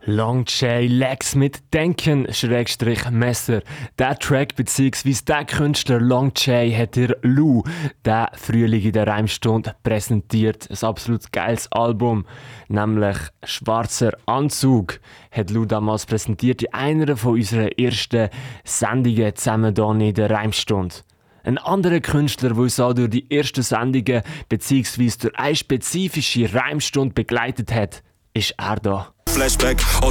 Long J Lex mit Denken-Messer. Der Track bzw. der Künstler Long J hat dir Lou der Frühling in der Reimstunde präsentiert. Ein absolut geiles Album, nämlich «Schwarzer Anzug» hat Lou damals präsentiert in einer von unseren ersten Sendungen zusammen hier in der Reimstunde. Ein anderer Künstler, der uns auch durch die ersten Sendungen bzw. durch eine spezifische Reimstunde begleitet hat, ist er da. Flashback, oh